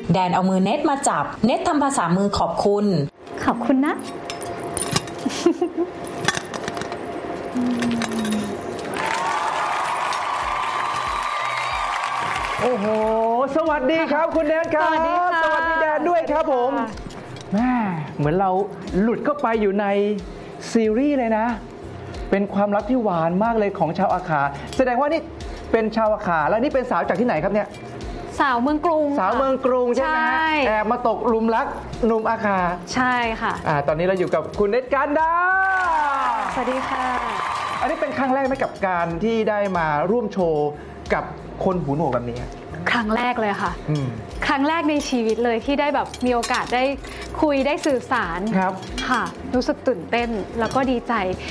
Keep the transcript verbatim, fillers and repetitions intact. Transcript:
แดนเอามือเน็ตมาจับเน็ตทำภาษามือขอบคุณขอบคุณนะโอ้โหสวัสดีครับคุณแดนครับสวัสดีค่ะสวัสดีแดนด้วยครับผมแม่เหมือนเราหลุดเข้าไปอยู่ในซีรีส์เลยนะเป็นความรักที่หวานมากเลยของชาวอาขาแสดงว่านี่เป็นชาวอาขาแล้วนี่เป็นสาวจากที่ไหนครับเนี่ยสาวเมืองกรุงสาวเมืองกรุงใช่ไหมฮะแอบมาตกหลุมรักหนุ่มอาขาใช่ค่ะอ่าตอนนี้เราอยู่กับคุณเนตกันดาสวัสดีค่ะอันนี้เป็นครั้งแรกไหมกับการที่ได้มาร่วมโชว์กับคนหูหนวกแบบนี้ครั้งแรกเลยค่ะครั้งแรกในชีวิตเลยที่ได้แบบมีโอกาสได้คุยได้สื่อสารครับค่ะรู้สึกตื่นเต้นแล้วก็ดีใจ